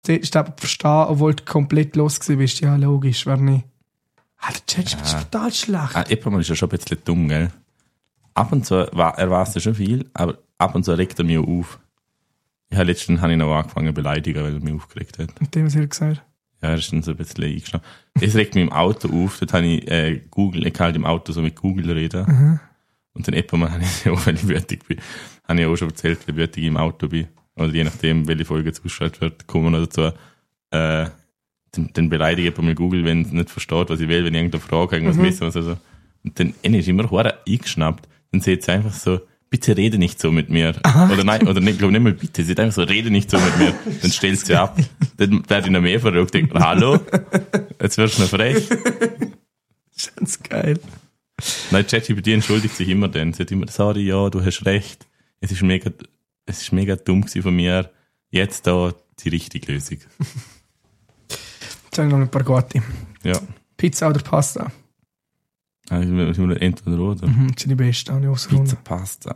ich glaube, verstehen, obwohl du komplett los gewesen bist. Ja, logisch, wäre nicht. Alter, ChatGPT ist total schlecht. Jemand ist ja schon ein bisschen dumm, gell? Ab und zu, er weiß ja schon viel, aber ab und zu regt er mich auch auf. Letztens habe ich noch angefangen zu beleidigen, weil er mich aufgeregt hat. Und dem, was er gesagt? Ja, er ist dann so ein bisschen eingeschnappt. Es regt mich im Auto auf, dort habe ich Google, ich kann halt im Auto so mit Google reden. Mhm. Und dann etwa habe ich auch, wenn ich wütig bin, habe ich auch schon erzählt, wie wütig ich im Auto bin. Oder je nachdem, welche Folge zugeschaltet wird, kommen wir dazu. Dann beleidige ich mit Google, wenn es nicht versteht, was ich will, wenn ich irgendeine Frage irgendwas wissen muss. Also. Und dann ist immer hure eingeschnappt. Dann sieht sie einfach so, bitte rede nicht so mit mir. Aha. Oder nein, oder nicht, glaube nicht mal bitte. Sie sagt einfach so, rede nicht so mit mir. Dann stellst sie ab. Dann werde ich noch mehr verrückt. Denke, hallo? Jetzt wirst du noch frech. Ganz geil. Nein, ChatGPT entschuldigt sich immer dann. Sie sagt immer, sorry, ja, du hast recht. Es ist mega dumm gewesen von mir. Jetzt da die richtige Lösung. Jetzt habe ich noch ein paar gute. Ja. Pizza oder Pasta? Entweder oder. Das sind die besten, habe ich ausgefunden. Pizza, Pasta.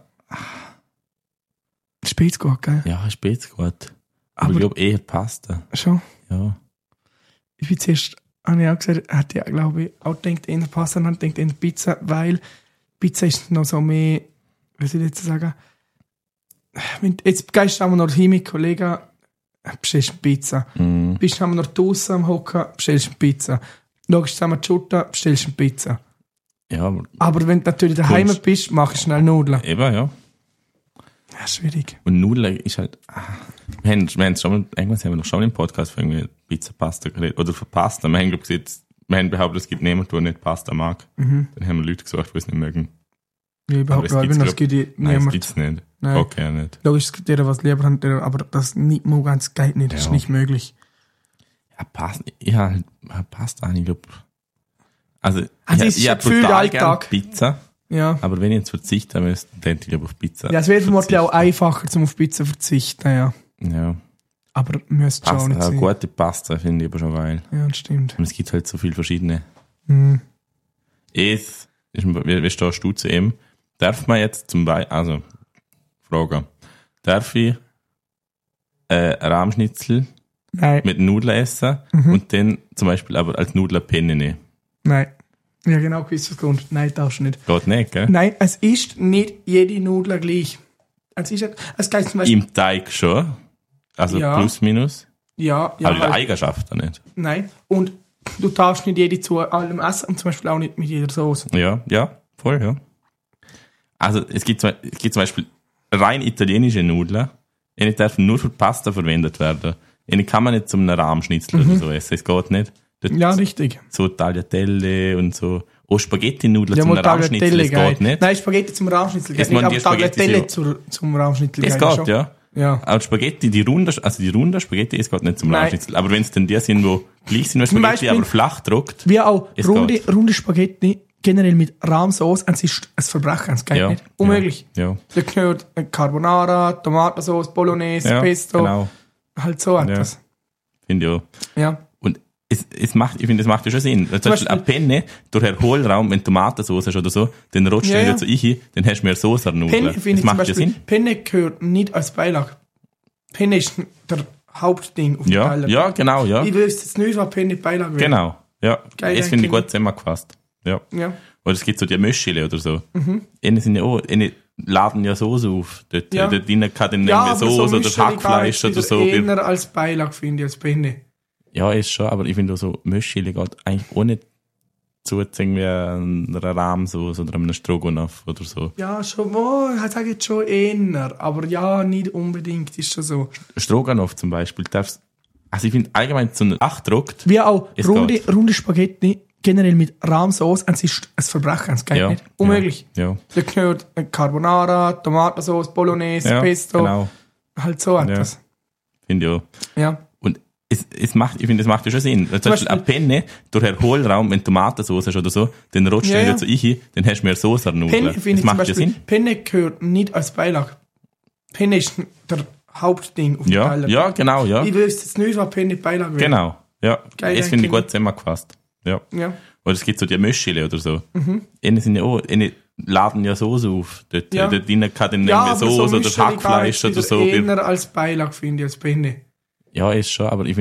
Spät gut, gell? Ja, spät gut. Aber ich glaube eher Pasta. Schon? Ja. Ich bin zuerst, habe ich auch gesagt, hätte ich, glaube ich, auch gedacht, eher Pasta und dann denkt eher Pizza, weil Pizza ist noch so mehr, was soll ich jetzt sagen, jetzt gehst du einmal noch hin mit Kollegen, bestellst eine Pizza. Bist du einmal noch draussen am Hocken, bestellst eine Pizza. Schaust zusammen die Schutte, bestellst eine Pizza. Ja, aber wenn du natürlich daheim bist, machst du schnell Nudeln. Eben, ja. Ja, schwierig. Und Nudeln ist halt, wir haben noch schon mal im Podcast für irgendwie Pizza, Pasta geredet, oder für Pasta. Wir haben, glaube ich, behauptet, es gibt niemanden, der nicht Pasta mag. Dann haben wir Leute gesagt, die es nicht mögen. Ja, überhaupt nicht, das gibt niemand. Nein, das gibt's nicht. Nein. Okay, nicht. Logisch, es gibt jeder, was lieber hat, aber das nicht mal ganz geht nicht, das ist nicht möglich. Ja, Pasta, ich glaube. Also ich habe brutal gern Pizza. Ja. Aber wenn ich jetzt verzichten müsste, dann denke ich auf Pizza. Ja, es wäre vermutlich auch einfacher, zum auf Pizza verzichten, ja. Ja. Aber müsste schon auch nicht sein. Gute Pasta finde ich aber schon geil. Ja, das stimmt. Und es gibt halt so viele verschiedene. Wie stehst du zu ihm? Darf man jetzt zum Beispiel, also, Frage, darf ich Rahmschnitzel mit Nudeln essen und dann zum Beispiel aber als Nudelpenne nehmen? Nein. Ja, genau, gewiss was kommt. Nein, darfst du nicht. Geht nicht, gell? Nein, es ist nicht jede Nudel gleich. Es geht zum Beispiel... Im Teig schon? Also plus, minus? Ja. Aber in der Eigenschaft nicht? Nein. Und du darfst nicht jede zu allem essen und zum Beispiel auch nicht mit jeder Sauce. Ja, voll, ja. Also es gibt zum Beispiel rein italienische Nudeln, die dürfen nur für Pasta verwendet werden. Die kann man nicht zum Rahmschnitzel oder so essen, es geht nicht. Ja, richtig. So Tagliatelle und so. Oh, Spaghetti-Nudeln zum Rahmschnitzel, das geht nicht. Nein, Spaghetti zum Rahmschnitzel geht nicht, aber Tagliatelle zum Rahmschnitzel geht schon. Es geht, ja. Aber Spaghetti, die runden Spaghetti, es geht nicht zum Rahmschnitzel. Aber wenn es dann die sind, wo gleich sind, wo Spaghetti aber flach druckt. Wie auch runde Spaghetti, generell mit Rahmsauce, es ist ein Verbrechen, es geht nicht. Unmöglich. Ja. Da gehört Carbonara, Tomatensauce, Bolognese, Pesto. Genau. Halt so etwas. Finde ich auch. Ja. Ich finde, das macht ja schon Sinn. Zum Beispiel eine Penne durch den Hohlraum, wenn du Tomatensauce hast oder so, dann rutscht du wieder zu ich, dann hast du mehr Sauce an Nudeln. Das macht ja Sinn. Penne gehört nicht als Beilage. Penne ist der Hauptding auf dem Teller. Ja, genau, ja. Ich wüsste jetzt nicht, was Penne Beilage wäre. Genau, ja. Das finde ich gut zusammengefasst. Ja. Oder es gibt so die Möschele oder so. Die sind ja auch, die laden ja Soße auf. Dort drinnen kann dann irgendwie Soße oder Hackfleisch oder so. Eher als Beilage, finde ich, als Penne. Ja, ist schon, aber ich finde auch so Möschele geht eigentlich auch nicht zu irgendwie einer Rahmsauce oder einem Stroganoff oder so. Ja, schon, ich sage jetzt schon eher, aber ja, nicht unbedingt, ist schon so. Stroganoff zum Beispiel darfst, also ich finde allgemein so ein Achdruckt. Wie auch runde Spaghetti, generell mit Rahmsauce, es ist ein Verbrechen, es geht nicht. Unmöglich. Ja. Da gehört Carbonara, Tomatensauce, Bolognese, Pesto. Genau. Halt so etwas. Finde ich auch. Ja. Ich finde, das macht ja schon Sinn. Zum Beispiel eine Penne durch den Hohlraum, wenn du Tomatensauce hast oder so, dann rutscht du wieder zu ich, dann hast du mehr Sauce an Nudeln. Das macht ja Sinn. Penne gehört nicht als Beilage. Penne ist der Hauptding auf dem Teller. Ja, genau, ja. Ich wüsste jetzt nicht, was Penne Beilage wäre. Genau, ja. Das finde ich gut zusammengefasst. Ja. Oder es gibt so die Möschele oder so. Die sind ja auch, die laden ja Soße auf. Dort drinnen kann dann irgendwie Soße oder Hackfleisch oder so. Eher als Beilage, finde ich, als Penne. Ja, ist schon, aber ich